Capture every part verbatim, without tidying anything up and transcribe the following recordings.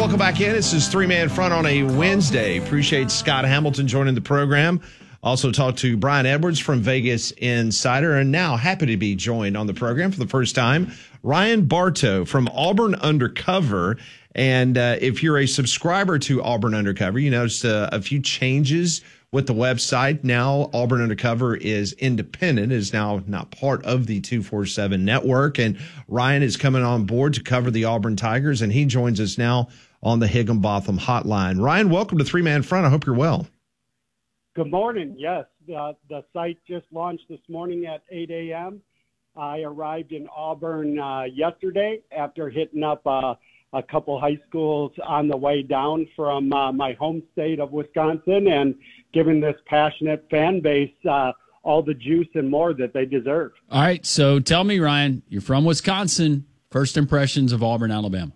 welcome back in. This is Three Man Front on a Wednesday. Appreciate Scott Hamilton joining the program. Also talked to Brian Edwards from Vegas Insider, and now happy to be joined on the program for the first time, Ryan Bartow from Auburn Undercover. And uh, if you're a subscriber to Auburn Undercover, you noticed uh, a few changes with the website. Now Auburn Undercover is independent, is now not part of the two forty-seven network. And Ryan is coming on board to cover the Auburn Tigers, and he joins us now on the Higginbotham Hotline. Ryan, welcome to Three Man Front. I hope you're well. Good morning. Yes, uh, the site just launched this morning at eight a.m. I arrived in Auburn uh, yesterday after hitting up uh, a couple high schools on the way down from uh, my home state of Wisconsin and giving this passionate fan base uh, all the juice and more that they deserve. All right, so tell me, Ryan, you're from Wisconsin. First impressions of Auburn, Alabama.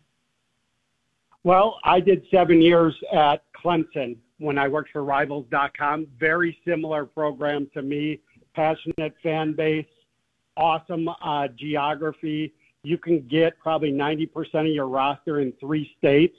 Well, I did seven years at Clemson when I worked for Rivals dot com. Very similar program to me, passionate fan base, awesome uh, geography. You can get probably ninety percent of your roster in three states.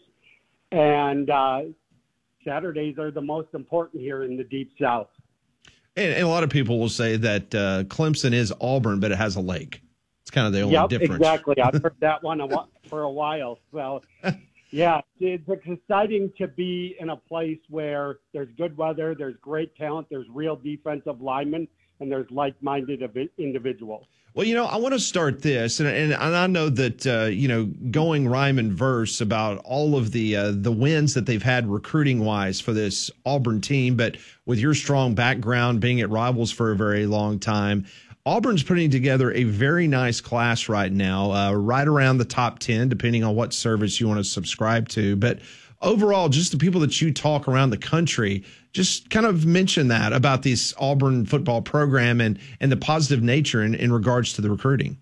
And uh, Saturdays are the most important here in the Deep South. And, and a lot of people will say that uh, Clemson is Auburn, but it has a lake. It's kind of the only yep, difference. Exactly. I've heard that one a wh- for a while. So, yeah, it's exciting to be in a place where there's good weather, there's great talent, there's real defensive linemen, and there's like-minded individuals. Well, you know, I want to start this, and and, and I know that uh, you know, going rhyme and verse about all of the uh, the wins that they've had recruiting wise for this Auburn team, but with your strong background being at Rivals for a very long time, Auburn's putting together a very nice class right now, uh, right around the top ten, depending on what service you want to subscribe to. But overall, just the people that you talk around the country, just kind of mention that about this Auburn football program and, and the positive nature in, in regards to the recruiting.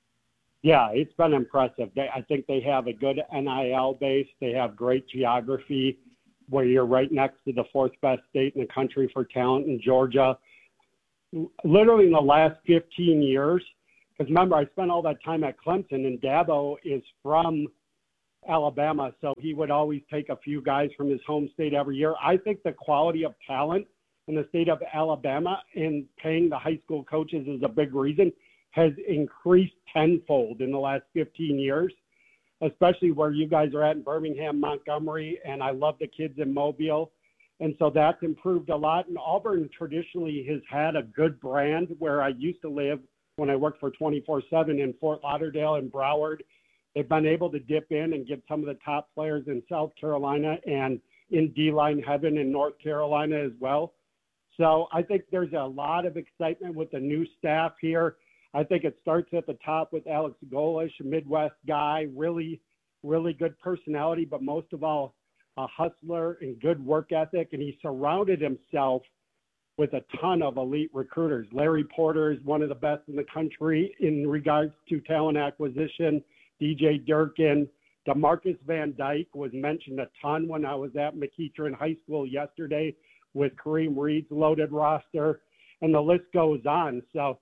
Yeah, it's been impressive. They, I think they have a good N I L base. They have great geography where you're right next to the fourth best state in the country for talent in Georgia. Literally in the last fifteen years, because remember, I spent all that time at Clemson, and Dabo is from Alabama, so he would always take a few guys from his home state every year. I think the quality of talent in the state of Alabama and paying the high school coaches is a big reason, has increased tenfold in the last fifteen years, especially where you guys are at in Birmingham, Montgomery, and I love the kids in Mobile. And so that's improved a lot. And Auburn traditionally has had a good brand where I used to live when I worked for twenty-four seven in Fort Lauderdale and Broward. They've been able to dip in and get some of the top players in South Carolina and in D-line heaven in North Carolina as well. So I think there's a lot of excitement with the new staff here. I think it starts at the top with Alex Golesh, a Midwest guy, really, really good personality, but most of all, a hustler and good work ethic. And he surrounded himself with a ton of elite recruiters. Larry Porter is one of the best in the country in regards to talent acquisition. D J Durkin, DeMarcus Van Dyke was mentioned a ton when I was at McEachern High School yesterday with Kareem Reed's loaded roster, and the list goes on. So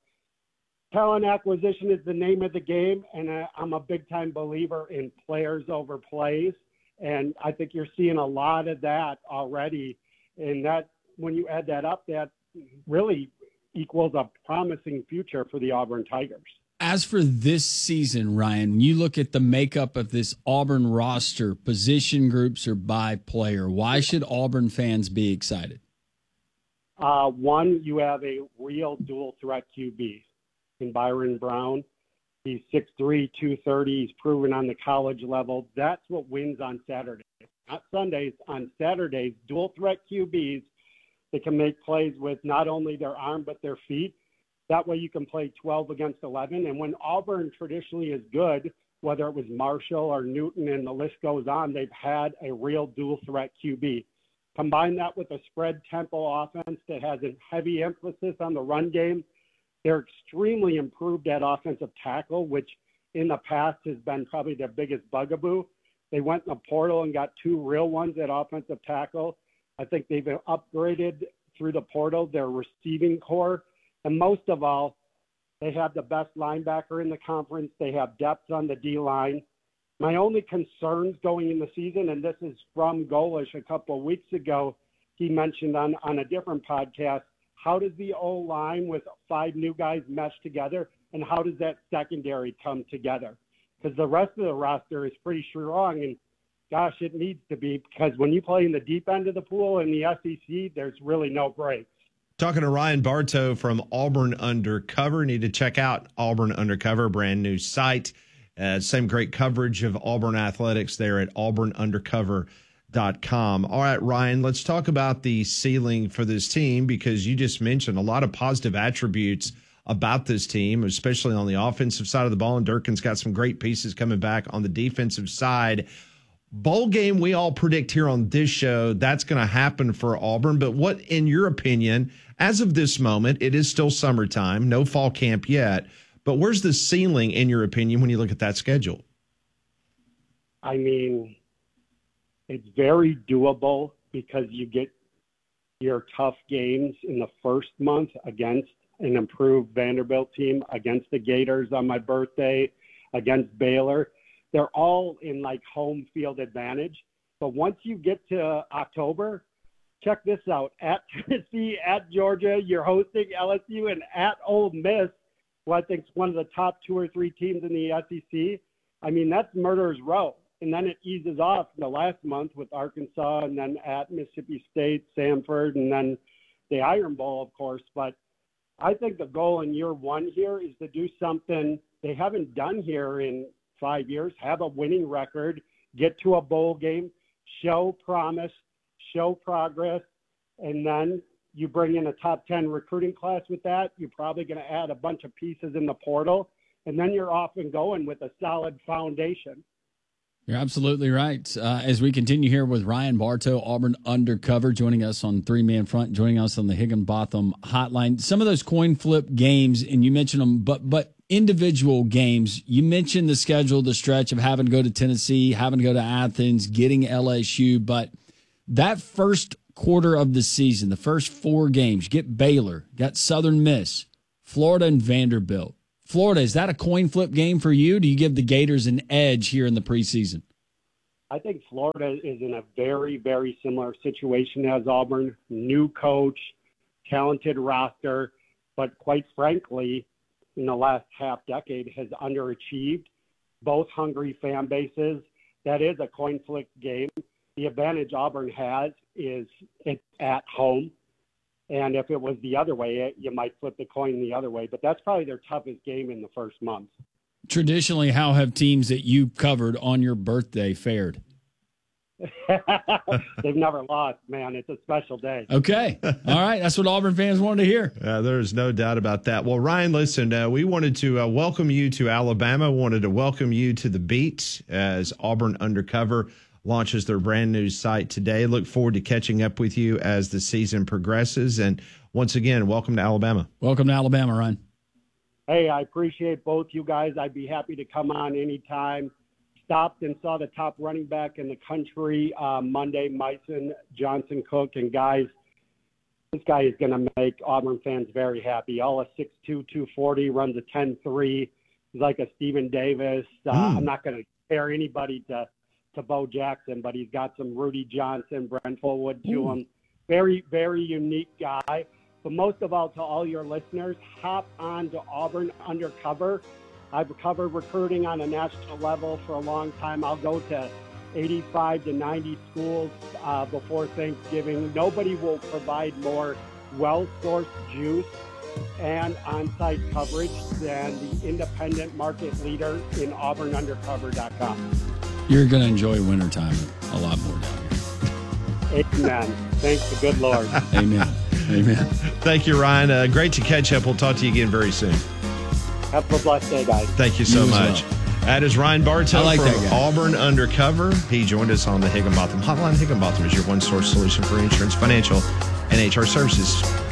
talent acquisition is the name of the game, and I'm a big-time believer in players over plays, and I think you're seeing a lot of that already. And that, when you add that up, that really equals a promising future for the Auburn Tigers. As for this season, Ryan, when you look at the makeup of this Auburn roster, position groups are by player. Why should Auburn fans be excited? Uh, one, you have a real dual threat Q B in Byron Brown. He's six three, two thirty. He's proven on the college level. That's what wins on Saturdays. Not Sundays. On Saturdays, dual threat Q Bs that can make plays with not only their arm but their feet. That way you can play twelve against eleven. And when Auburn traditionally is good, whether it was Marshall or Newton and the list goes on, they've had a real dual threat Q B. Combine that with a spread tempo offense that has a heavy emphasis on the run game. They're extremely improved at offensive tackle, which in the past has been probably their biggest bugaboo. They went in the portal and got two real ones at offensive tackle. I think they've upgraded through the portal their receiving core. And most of all, they have the best linebacker in the conference. They have depth on the D-line. My only concerns going in the season, and this is from Golish a couple of weeks ago, he mentioned on, on a different podcast, how does the O-line with five new guys mesh together, and how does that secondary come together? Because the rest of the roster is pretty strong, and gosh, it needs to be, because when you play in the deep end of the pool in the S E C, there's really no breaks. Talking to Ryan Bartow from Auburn Undercover. Need to check out Auburn Undercover, brand new site. Uh, same great coverage of Auburn athletics there at auburn undercover dot com. All right, Ryan, let's talk about the ceiling for this team, because you just mentioned a lot of positive attributes about this team, especially on the offensive side of the ball. And Durkin's got some great pieces coming back on the defensive side. Bowl game, we all predict here on this show, that's going to happen for Auburn. But what, in your opinion, as of this moment, it is still summertime, no fall camp yet, but where's the ceiling, in your opinion, when you look at that schedule? I mean, it's very doable because you get your tough games in the first month against an improved Vanderbilt team, against the Gators on my birthday, against Baylor. They're all in like home field advantage. But once you get to October, check this out. At Tennessee, at Georgia, you're hosting L S U, and at Ole Miss, who I think is one of the top two or three teams in the S E C. I mean, that's murderer's row. And then it eases off the last month with Arkansas, and then at Mississippi State, Samford, and then the Iron Bowl, of course. But I think the goal in year one here is to do something they haven't done here in five years, have a winning record, get to a bowl game, show promise, show progress, and then you bring in a top ten recruiting class with that. You're probably going to add a bunch of pieces in the portal, and then you're off and going with a solid foundation. You're absolutely right. Uh, as we continue here with Ryan Bartow, Auburn Undercover, joining us on Three Man Front, joining us on the Higginbotham Hotline. Some of those coin flip games, and you mentioned them, but but individual games, you mentioned the schedule, the stretch of having to go to Tennessee, having to go to Athens, getting L S U, but that first quarter of the season, the first four games, you get Baylor, got Southern Miss, Florida, and Vanderbilt. Florida, is that a coin flip game for you? Do you give the Gators an edge here in the preseason? I think Florida is in a very, very similar situation as Auburn. New coach, talented roster, but quite frankly, in the last half decade has underachieved. Both hungry fan bases. That is a coin flip game. The advantage Auburn has is it's at home. And if it was the other way, you might flip the coin the other way. But that's probably their toughest game in the first month. Traditionally, how have teams that you covered on your birthday fared? They've never lost, man. It's a special day. Okay. All right. That's what Auburn fans wanted to hear. Uh, there's no doubt about that. Well, Ryan, listen, uh, we wanted to uh, welcome you to Alabama. We wanted to welcome you to the beat as Auburn Undercover launches their brand new site today. Look forward to catching up with you as the season progresses. And once again, welcome to Alabama. Welcome to Alabama, Ryan. Hey, I appreciate both you guys. I'd be happy to come on anytime. Stopped and saw the top running back in the country uh, Monday, Myson Johnson Cook. And guys, this guy is going to make Auburn fans very happy. All a six two, two forty, runs a ten three. He's like a Stephen Davis. Uh, mm. I'm not going to compare anybody to to Bo Jackson, but he's got some Rudy Johnson, Brent Fullwood to him. Very, very unique guy. But most of all, to all your listeners, hop on to Auburn Undercover. I've covered recruiting on a national level for a long time. I'll go to eighty-five to ninety schools uh, before Thanksgiving. Nobody will provide more well-sourced juice and on-site coverage than the independent market leader in auburn undercover dot com. You're going to enjoy wintertime a lot more down here. Amen. Thanks the good Lord. Amen. Amen. Thank you, Ryan. Uh, great to catch up. We'll talk to you again very soon. Have a blessed day, guys. Thank you so you much. Well. That is Ryan Bartow like from Auburn Undercover. He joined us on the Higginbotham Hotline. Higginbotham is your one-source solution for insurance, financial, and H R services.